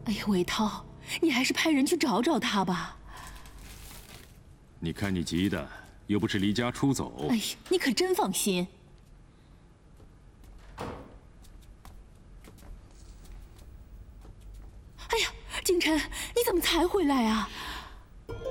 哎呀，韦涛，你还是派人去找找他吧。 你看你急的，又不是离家出走。 哎呀，你可真放心。哎呀，景琛，你怎么才回来啊？